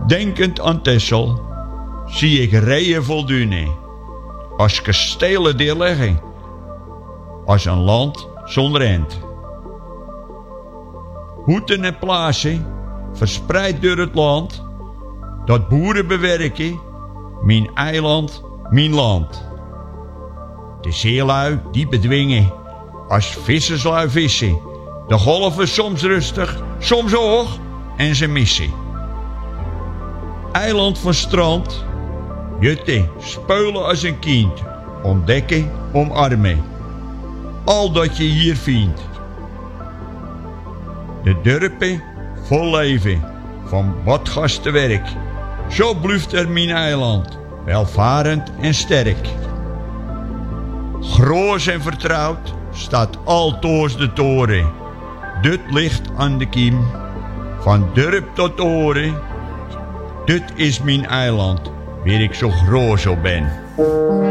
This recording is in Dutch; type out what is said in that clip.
Denkend aan Texel zie ik rijen vol duinen, als kastelen die liggen, als een land zonder eind. Hoeten en plaatsen, verspreid door het land, dat boeren bewerken, mijn eiland, mijn land. De zeelui die bedwingen, als visserslui vissen, de golven soms rustig, soms hoog en ze missen. Eiland van strand, jutten, speulen als een kind, ontdekken, omarmen. Al dat je hier vindt. De dorpen vol leven, van badgastenwerk. Zo blijft er mijn eiland, welvarend en sterk. Groos en vertrouwd staat altoos de toren. Dit ligt aan de kiem, van dorp tot oren. Dit is mijn eiland, waar ik zo groot op ben.